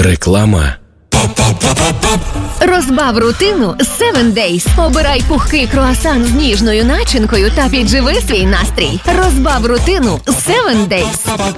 Реклама. Розбав рутину з 7 Days. Обирай пухкий круасан з ніжною начинкою та підживи свій настрій. Розбав рутину з 7 Days.